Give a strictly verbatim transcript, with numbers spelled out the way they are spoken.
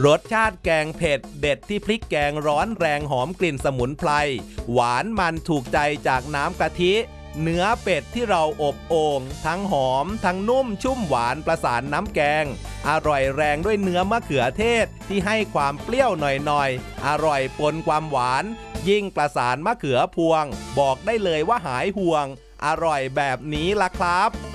รสชาติแกงเผ็ดเด็ดที่พริกแกงร้อนแรงหอมกลิ่นสมุนไพรหวานมันถูกใจจากน้ำกะทิเนื้อเป็ดที่เราอบโอ่งทั้งหอมทั้งนุ่มชุ่มหวานประสานน้ำแกงอร่อยแรงด้วยเนื้อมะเขือเทศที่ให้ความเปรี้ยวหน่อยๆอร่อยปนความหวานยิ่งประสานมะเขือพวงบอกได้เลยว่าหายห่วงอร่อยแบบนี้ล่ะครับ